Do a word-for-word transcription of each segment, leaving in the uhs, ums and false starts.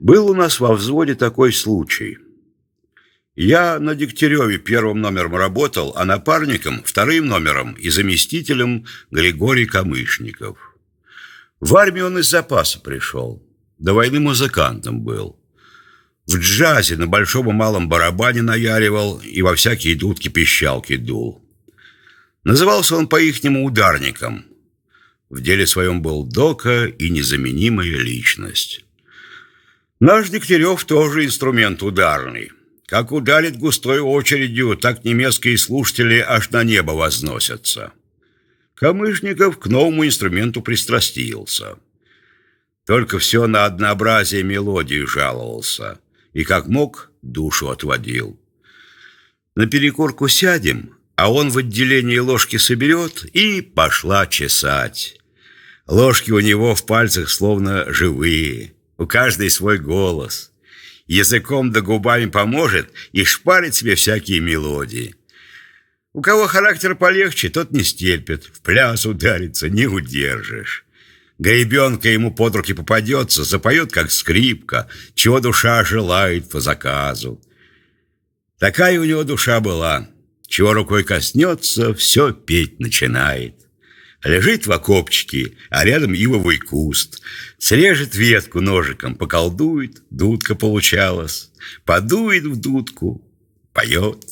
Был у нас во взводе такой случай. Я на Дегтяреве первым номером работал, а напарником вторым номером и заместителем Григорий Камышников. В армию он из запаса пришел. До войны музыкантом был. В джазе на большом и малом барабане наяривал и во всякие дудки-пищалки дул. Назывался он по-ихнему ударником. В деле своем был дока и незаменимая личность. Наш Дегтярев тоже инструмент ударный. Как ударит густой очередью, так немецкие слушатели аж на небо возносятся. Камышников к новому инструменту пристрастился. Только все на однообразие мелодии жаловался. И как мог, душу отводил. На перекурку сядем, а он в отделении ложки соберет и пошла чесать. Ложки у него в пальцах словно живые, у каждой свой голос. Языком да губами поможет и шпарит себе всякие мелодии. У кого характер полегче, тот не стерпит, в пляс ударится, не удержишь. Гребенка ему под руки попадется, запоет, как скрипка, чего душа желает по заказу. Такая у него душа была, чего рукой коснется, все петь начинает. Лежит в окопчике, а рядом ивовый куст. Срежет ветку ножиком, поколдует, дудка получалась. Подует в дудку, поет.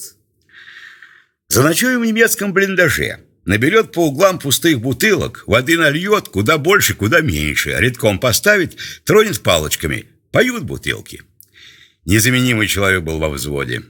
Заночуем в немецком блиндаже. Наберет по углам пустых бутылок, воды нальет, куда больше, куда меньше. Редком поставит, тронет палочками. Поют бутылки. Незаменимый человек был во взводе.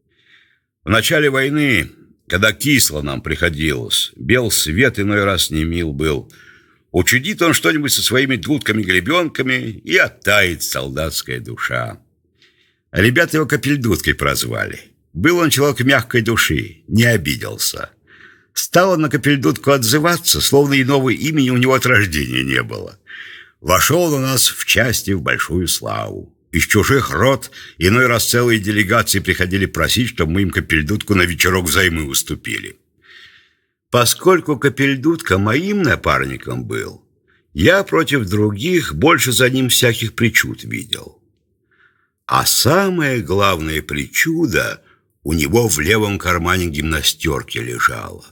В начале войны, когда кисло нам приходилось, бел свет иной раз не мил был, учудит он что-нибудь со своими дудками-гребенками, и оттает солдатская душа. Ребята его Капельдудкой прозвали. Был он человек мягкой души, не обиделся. Стал он на Капельдудку отзываться, словно иного имени у него от рождения не было. Вошел он у нас в части в большую славу. Из чужих род иной раз целые делегации приходили просить, чтобы мы им Капельдудку на вечерок взаймы уступили. Поскольку Капельдудка моим напарником был, я против других больше за ним всяких причуд видел. А самое главное причуда у него в левом кармане гимнастерки лежала.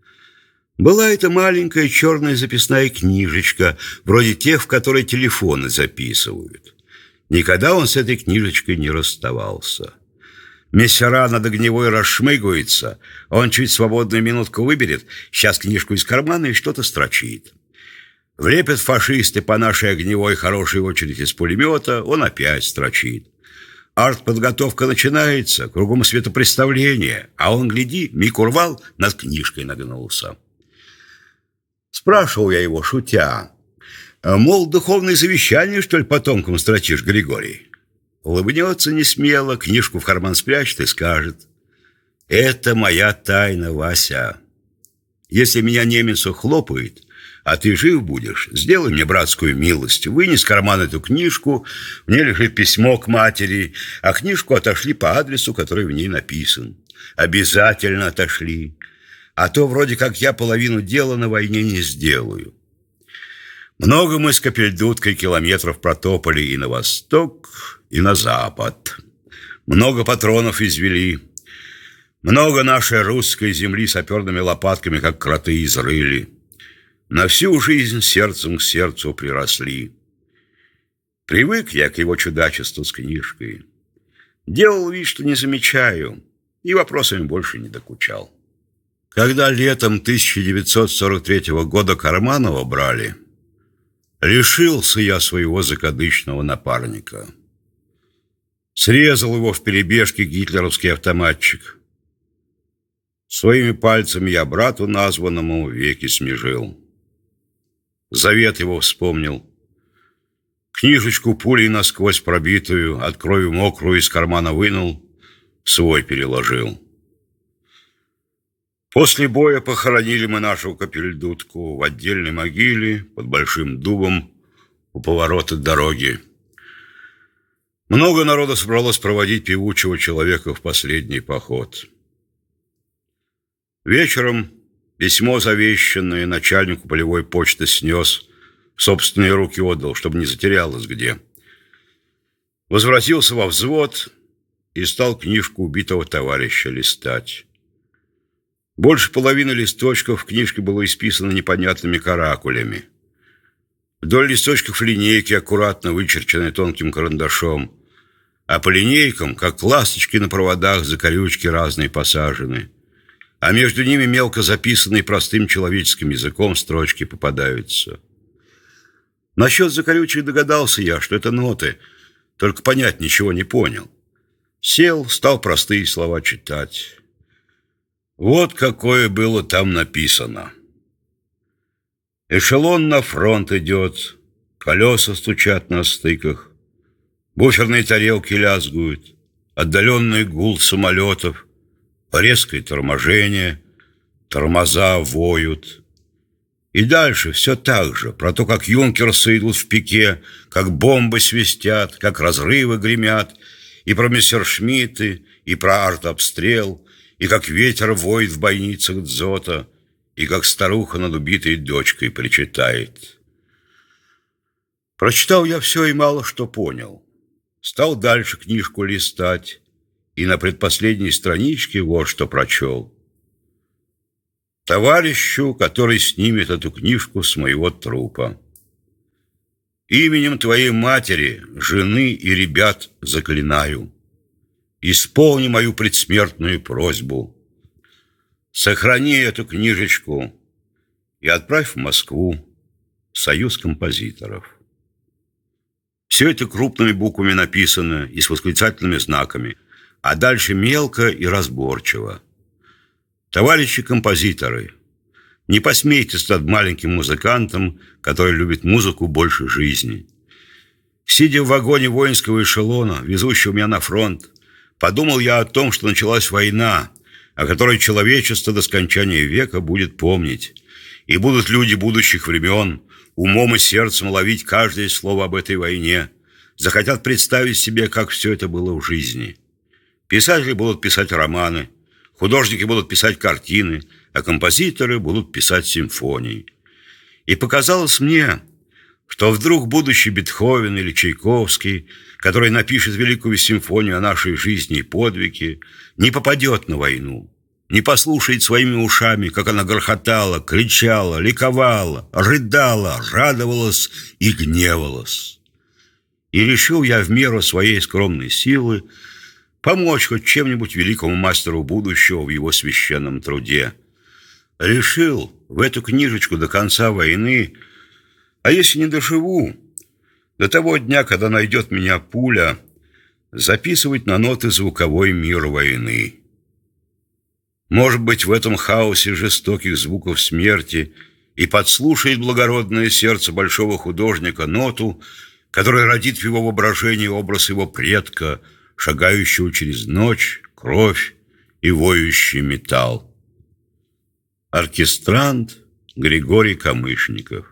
Была это маленькая черная записная книжечка, вроде тех, в которой телефоны записывают. Никогда он с этой книжечкой не расставался. Мессера над огневой расшмыгивается, он чуть свободную минутку выберет, сейчас книжку из кармана и что-то строчит. Влепят фашисты по нашей огневой хорошей очереди из пулемета, он опять строчит. Артподготовка начинается, кругом светопреставление, а он, гляди, миг урвал, над книжкой нагнулся. Спрашивал я его, шутя, мол, духовное завещание, что ли, потомкам строчишь, Григорий? Улыбнется несмело, книжку в карман спрячет и скажет: это моя тайна, Вася. Если меня немец ухлопает, а ты жив будешь, сделай мне братскую милость, вынь из кармана эту книжку, в ней лежит письмо к матери, а книжку отошли по адресу, который в ней написан. Обязательно отошли, а то вроде как я половину дела на войне не сделаю. Много мы с Капельдудкой километров протопали и на восток, и на запад. Много патронов извели. Много нашей русской земли саперными лопатками, как кроты, изрыли. На всю жизнь сердцем к сердцу приросли. Привык я к его чудачеству с книжкой. Делал вид, что не замечаю, и вопросами больше не докучал. Когда летом тысяча девятьсот сорок третьего года Карманова брали, лишился я своего закадычного напарника. Срезал его в перебежке гитлеровский автоматчик. Своими пальцами я брату названному веки смежил. Завет его вспомнил. Книжечку пулей насквозь пробитую, от крови мокрую из кармана вынул, свой переложил. После боя похоронили мы нашу Капельдудку в отдельной могиле под большим дубом у поворота дороги. Много народа собралось проводить певучего человека в последний поход. Вечером письмо завещанное начальнику полевой почты снес, в собственные руки отдал, чтобы не затерялось где. Возвратился во взвод и стал книжку убитого товарища листать. Больше половины листочков в книжке было исписано непонятными каракулями. Вдоль листочков линейки, аккуратно вычерченные тонким карандашом, а по линейкам, как ласточки на проводах, закорючки разные посажены, а между ними мелко записанные простым человеческим языком строчки попадаются. Насчет закорючек догадался я, что это ноты, только понять ничего не понял. Сел, стал простые слова читать. Вот какое было там написано. Эшелон на фронт идет, колеса стучат на стыках, буферные тарелки лязгуют, отдаленный гул самолетов, резкое торможение, тормоза воют. И дальше все так же, про то, как юнкерсы идут в пике, как бомбы свистят, как разрывы гремят, и про мессершмитты, и про артобстрел, и как ветер воет в бойницах дзота, и как старуха над убитой дочкой причитает. Прочитал я все и мало что понял. Стал дальше книжку листать, и на предпоследней страничке вот что прочел. Товарищу, который снимет эту книжку с моего трупа. Именем твоей матери, жены и ребят заклинаю. Исполни мою предсмертную просьбу. Сохрани эту книжечку и отправь в Москву в Союз композиторов. Все это крупными буквами написано и с восклицательными знаками, а дальше мелко и разборчиво. Товарищи композиторы, не посмейтесь над маленьким музыкантом, который любит музыку больше жизни. Сидя в вагоне воинского эшелона, везущего меня на фронт, подумал я о том, что началась война, о которой человечество до скончания века будет помнить, и будут люди будущих времен умом и сердцем ловить каждое слово об этой войне, захотят представить себе, как все это было в жизни. Писатели будут писать романы, художники будут писать картины, а композиторы будут писать симфонии. И показалось мне, что вдруг будущий Бетховен или Чайковский, который напишет великую симфонию о нашей жизни и подвиге, не попадет на войну, не послушает своими ушами, как она грохотала, кричала, ликовала, рыдала, радовалась и гневалась. И решил я в меру своей скромной силы помочь хоть чем-нибудь великому мастеру будущего в его священном труде. Решил в эту книжечку до конца войны, а если не доживу, до того дня, когда найдет меня пуля, записывать на ноты звуковой мир войны. Может быть, в этом хаосе жестоких звуков смерти и подслушает благородное сердце большого художника ноту, которая родит в его воображении образ его предка, шагающего через ночь, кровь и воющий металл. Оркестрант Григорий Камышников.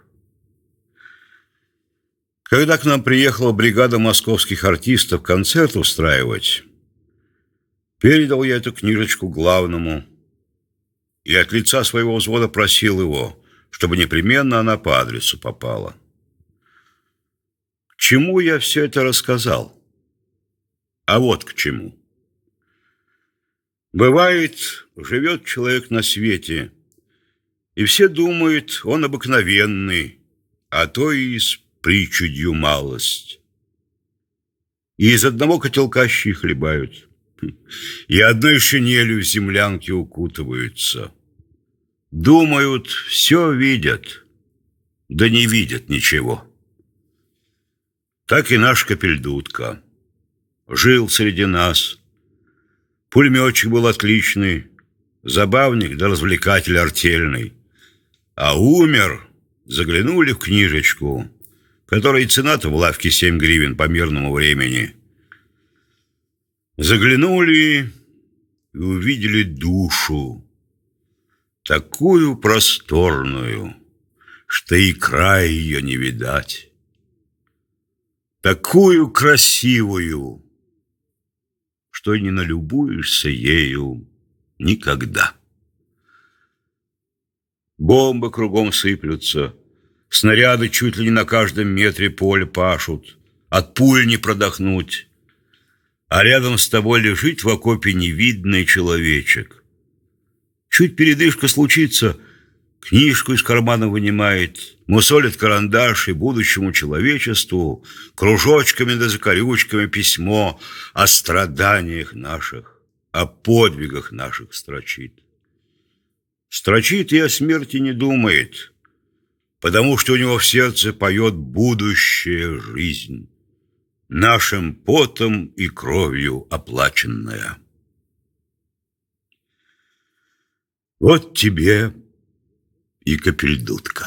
Когда к нам приехала бригада московских артистов концерт устраивать, передал я эту книжечку главному и от лица своего взвода просил его, чтобы непременно она по адресу попала. К чему я все это рассказал? А вот к чему. Бывает, живет человек на свете, и все думают, он обыкновенный, а то и с причудью малость. И из одного котелка щи хлебают, и одной шинелью в землянке укутываются. Думают, все видят, да не видят ничего. Так и наш Капельдутка. Жил среди нас. Пулеметчик был отличный, забавник да развлекатель артельный. А умер, заглянули в книжечку, которой цена-то в лавке семь гривен по мирному времени. Заглянули и увидели душу, такую просторную, что и края ее не видать, такую красивую, что не налюбуешься ею никогда. Бомбы кругом сыплются, снаряды чуть ли не на каждом метре поля пашут, от пуль не продохнуть, а рядом с тобой лежит в окопе невидный человечек. Чуть передышка случится, книжку из кармана вынимает, мусолит карандаш и будущему человечеству кружочками да закорючками письмо о страданиях наших, о подвигах наших строчит. Строчит и о смерти не думает, потому что у него в сердце поет будущая жизнь, нашим потом и кровью оплаченная. Вот тебе и Капельдутка.